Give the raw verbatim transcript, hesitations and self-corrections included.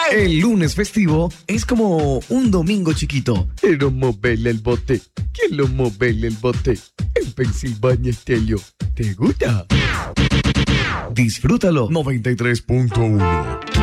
El lunes festivo es como un domingo chiquito. Quiero moverle el bote. Quiero moverle el bote. En Pensilvania Stereo. ¿Te gusta? Disfrútalo. noventa y tres punto uno